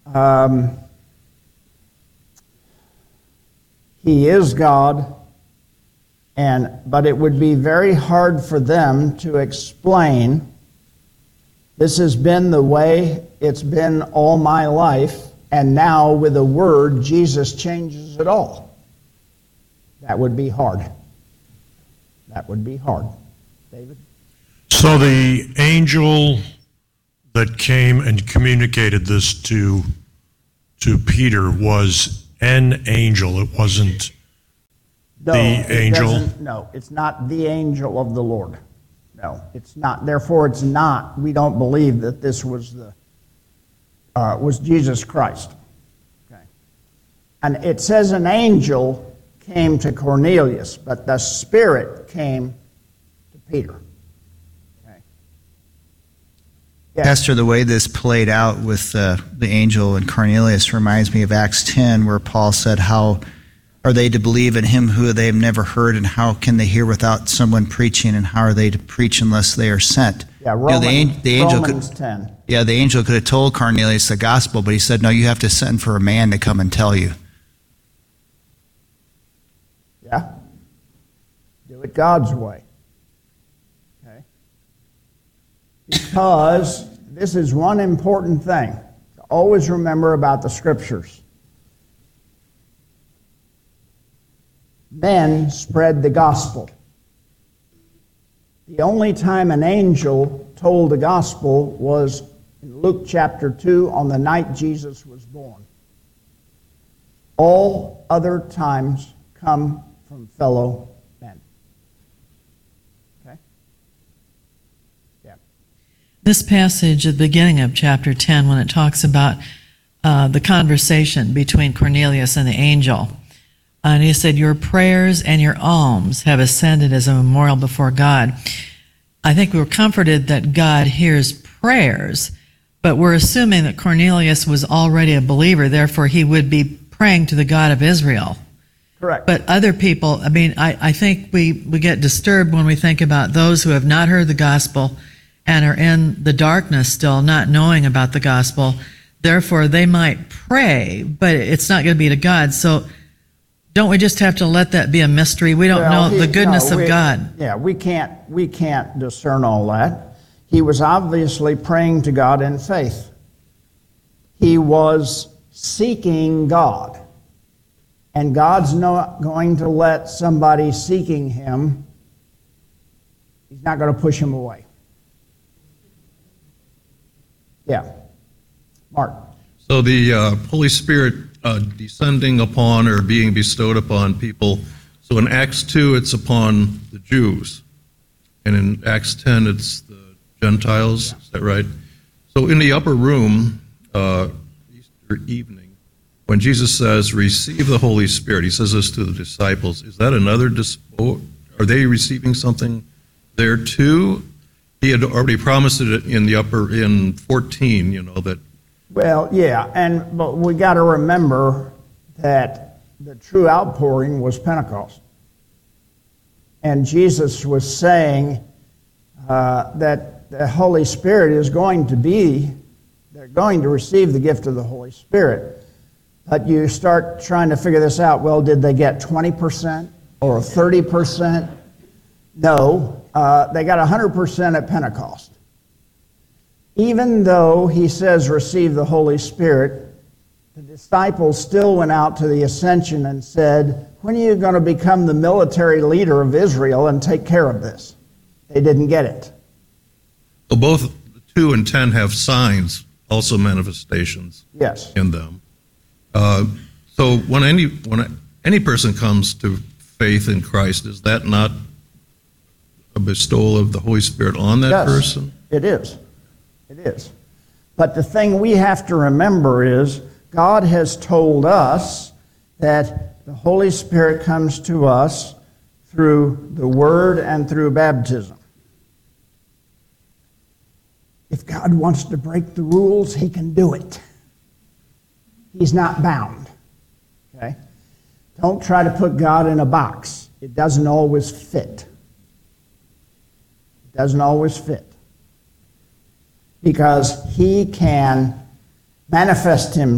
He is God, but it would be very hard for them to explain, this has been the way it's been all my life, and now with a word, Jesus changes it all. That would be hard. That would be hard. David? So the angel that came and communicated this to Peter was an angel. It wasn't the angel. No, it's not the angel of the Lord. No, it's not. Therefore, it's not. We don't believe that this was was Jesus Christ. Okay. And it says an angel came to Cornelius, but the Spirit came to Peter. Okay. Yes. Pastor, the way this played out with the angel and Cornelius reminds me of Acts 10, where Paul said, how are they to believe in him who they have never heard, and how can they hear without someone preaching, and how are they to preach unless they are sent? Yeah, Romans 10. Yeah, the angel could have told Cornelius the gospel, but he said, no, you have to send for a man to come and tell you. Yeah. Do it God's way. Okay. Because this is one important thing to always remember about the Scriptures. Men spread the gospel. The only time an angel told the gospel was in Luke chapter 2 on the night Jesus was born. All other times come from fellow men. Okay? Yeah. This passage at the beginning of chapter 10, when it talks about the conversation between Cornelius and the angel, and he said, your prayers and your alms have ascended as a memorial before God. I think we were comforted that God hears prayers, but we're assuming that Cornelius was already a believer, therefore he would be praying to the God of Israel. Correct. But other people, I think we get disturbed when we think about those who have not heard the gospel and are in the darkness still, not knowing about the gospel. Therefore, they might pray, but it's not going to be to God. So don't we just have to let that be a mystery? We don't know the goodness of God. Yeah, we can't discern all that. He was obviously praying to God in faith. He was seeking God. And God's not going to let somebody seeking him, he's not going to push him away. Yeah. Mark. So the Holy Spirit descending upon or being bestowed upon people. So in Acts 2, it's upon the Jews. And in Acts 10, it's the Gentiles. Yeah. Is that right? So in the upper room, Easter evening, when Jesus says, receive the Holy Spirit, he says this to the disciples. Is that another are they receiving something there too? He had already promised it in 14, that. Well, yeah, but we got to remember that the true outpouring was Pentecost. And Jesus was saying that the Holy Spirit they're going to receive the gift of the Holy Spirit. But you start trying to figure this out. Well, did they get 20% or 30%? No, they got 100% at Pentecost. Even though he says receive the Holy Spirit, the disciples still went out to the ascension and said, when are you going to become the military leader of Israel and take care of this? They didn't get it. Well, both 2 and 10 have signs, also manifestations. Yes. In them. So when any person comes to faith in Christ, is that not a bestowal of the Holy Spirit on that person? It is. It is. But the thing we have to remember is God has told us that the Holy Spirit comes to us through the Word and through baptism. If God wants to break the rules, he can do it. He's not bound. Okay? Don't try to put God in a box. It doesn't always fit. It doesn't always fit. Because he can manifest himself